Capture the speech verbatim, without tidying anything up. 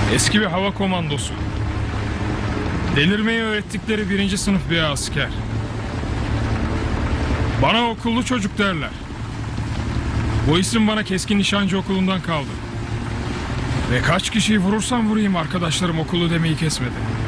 Eski bir hava komandosu. Delirmeyi öğrettikleri birinci sınıf bir asker. Bana okullu çocuk derler. Bu isim bana keskin nişancı okulundan kaldı. Ve kaç kişiyi vurursam vurayım arkadaşlarım okulu demeyi kesmedi.